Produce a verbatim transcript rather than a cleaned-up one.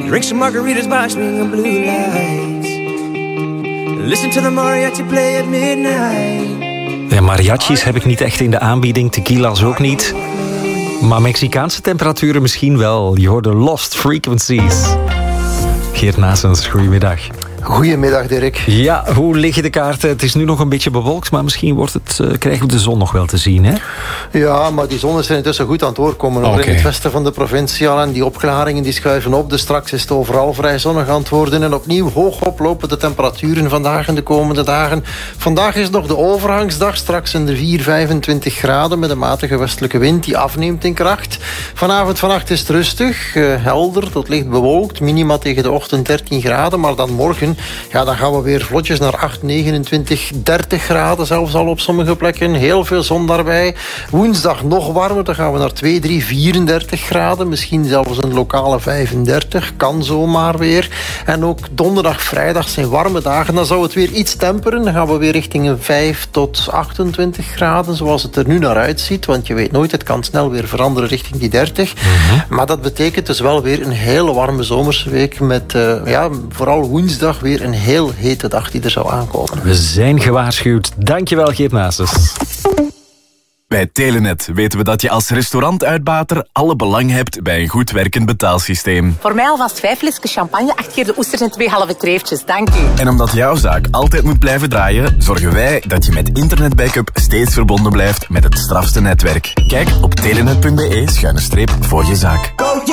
Drink some margaritas by swinging blue lights. Listen to the mariachi play at midnight. Ja, mariachis heb ik niet echt in de aanbieding, tequila's ook niet. Maar Mexicaanse temperaturen misschien wel. Je hoorde Lost Frequencies. Geert Naessens, goedemiddag. Goedemiddag, Dirk. Ja, hoe liggen de kaarten? Het is nu nog een beetje bewolkt, maar misschien wordt het, uh, krijgen we de zon nog wel te zien, hè? Ja, maar die zon is er intussen goed aan het doorkomen. Okay. In het westen van de provincie al. En die opklaringen die schuiven op. Dus straks is het overal vrij zonnig aan het worden. En opnieuw hoog oplopen de temperaturen vandaag en de komende dagen. Vandaag is nog de overgangsdag. Straks zijn er vier, vijfentwintig graden met een matige westelijke wind die afneemt in kracht. Vanavond, vannacht is het rustig. Uh, helder tot licht bewolkt. Minima tegen de ochtend dertien graden. Maar dan morgen, ja, dan gaan we weer vlotjes naar acht, negenentwintig, dertig graden. Zelfs al op sommige plekken. Heel veel zon daarbij. Woensdag nog warmer. Dan gaan we naar twee, drie, vierendertig graden. Misschien zelfs een lokale vijfendertig. Kan zomaar weer. En ook donderdag, vrijdag zijn warme dagen. Dan zou het weer iets temperen. Dan gaan we weer richting een vijf tot achtentwintig graden. Zoals het er nu naar uitziet. Want je weet nooit, het kan snel weer veranderen richting die dertig. Mm-hmm. Maar dat betekent dus wel weer een hele warme zomerse week. Met uh, ja, vooral woensdag weer een heel hete dag die er zou aankomen. We zijn gewaarschuwd. Dankjewel, Geert Naessens. Bij Telenet weten we dat je als restaurantuitbater alle belang hebt bij een goed werkend betaalsysteem. Voor mij alvast vijf flesjes champagne, acht keer de oesters en twee halve kreeftjes. Dank u. En omdat jouw zaak altijd moet blijven draaien, zorgen wij dat je met internetbackup steeds verbonden blijft met het strafste netwerk. Kijk op telenet punt be schuine streep voor je zaak.